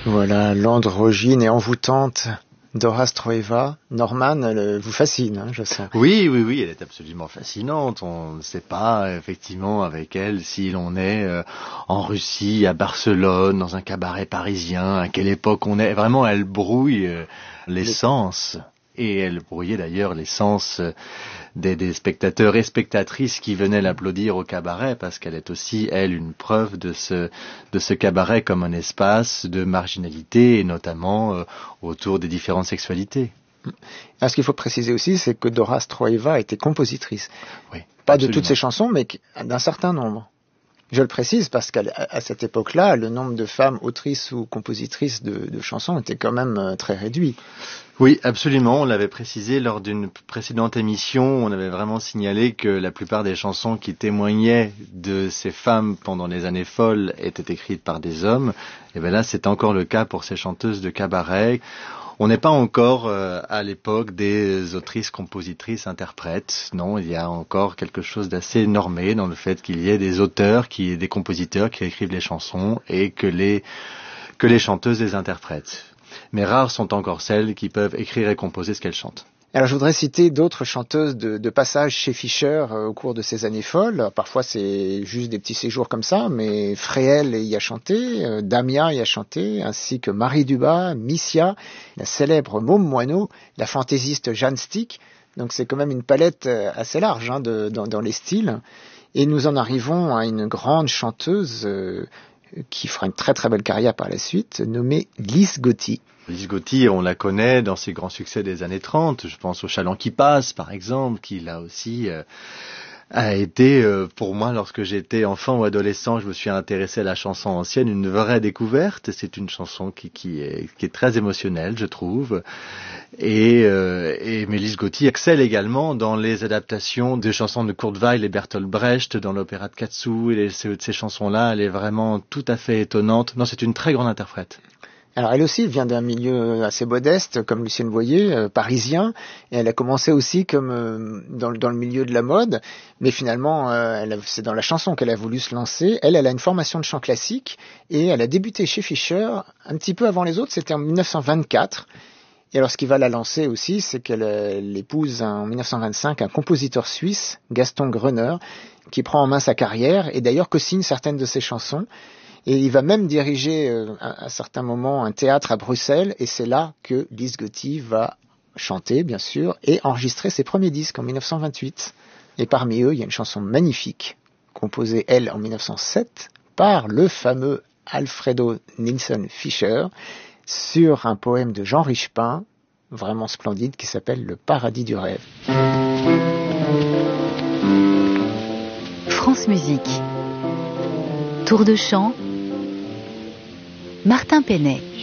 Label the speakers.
Speaker 1: Voilà, l'androgyne et envoûtante Dora Stroeva. Norman, elle vous fascine, hein, je sens.
Speaker 2: Oui, elle est absolument fascinante. On ne sait pas effectivement avec elle si l'on est en Russie, à Barcelone, dans un cabaret parisien, à quelle époque on est. Vraiment, elle brouille l'essence. Et elle brouillait d'ailleurs l'essence des spectateurs et spectatrices qui venaient l'applaudir au cabaret, parce qu'elle est aussi, elle, une preuve de ce cabaret comme un espace de marginalité, et notamment autour des différentes sexualité.
Speaker 1: Alors, ce qu'il faut préciser aussi, c'est que Dora Stroeva était compositrice.
Speaker 2: Oui,
Speaker 1: pas
Speaker 2: absolument.
Speaker 1: de toutes ses chansons, mais d'un certain nombre. Je le précise parce qu'à cette époque-là, le nombre de femmes autrices ou compositrices de chansons était quand même très réduit.
Speaker 2: Oui, absolument. On l'avait précisé lors d'une précédente émission. On avait vraiment signalé que la plupart des chansons qui témoignaient de ces femmes pendant les années folles étaient écrites par des hommes. Et bien là, c'est encore le cas pour ces chanteuses de cabaret. On n'est pas encore à l'époque des autrices, compositrices, interprètes. Non, il y a encore quelque chose d'assez normé dans le fait qu'il y ait des auteurs, des compositeurs qui écrivent les chansons et que les chanteuses les interprètent. Mais rares sont encore celles qui peuvent écrire et composer ce qu'elles chantent.
Speaker 1: Alors je voudrais citer d'autres chanteuses de passage chez Fischer au cours de ces années folles. Parfois c'est juste des petits séjours comme ça, mais Fréhel y a chanté, Damia y a chanté, ainsi que Marie Dubas, Missia, la célèbre Môme Moineau, la fantaisiste Jeanne Stick. Donc c'est quand même une palette assez large hein, dans les styles. Et nous en arrivons à une grande chanteuse qui fera une très très belle carrière par la suite, nommée Lise Gotti.
Speaker 2: Lise Gotti, on la connaît dans ses grands succès des années 30. Je pense au Chaland qui passe, par exemple, qui là aussi a été, pour moi, lorsque j'étais enfant ou adolescent, je me suis intéressé à la chanson ancienne, une vraie découverte. C'est une chanson qui est très émotionnelle, je trouve. Et Lise Gotti excelle également dans les adaptations de chansons de Kurt Weill et Bertolt Brecht, dans l'opéra de Katsu. Et ces chansons-là, elle est vraiment tout à fait étonnante. Non, c'est une très grande interprète.
Speaker 1: Alors elle aussi vient d'un milieu assez modeste, comme Lucienne Boyer, parisien, et elle a commencé aussi comme dans le milieu de la mode, mais finalement c'est dans la chanson qu'elle a voulu se lancer. Elle a une formation de chant classique, et elle a débuté chez Fischer un petit peu avant les autres, c'était en 1924. Et alors ce qui va la lancer aussi, c'est qu'elle épouse en 1925 un compositeur suisse, Gaston Gröner, qui prend en main sa carrière, et d'ailleurs co-signe certaines de ses chansons. Et il va même diriger à certains moments un théâtre à Bruxelles, et c'est là que Lise Gotti va chanter, bien sûr, et enregistrer ses premiers disques en 1928. Et parmi eux, il y a une chanson magnifique, composée, elle, en 1907, par le fameux Alfredo Nilsson Fischer, sur un poème de Jean Richepin, vraiment splendide, qui s'appelle « Le paradis du rêve ».
Speaker 3: France Musique. Tour de chant, Martin Penet.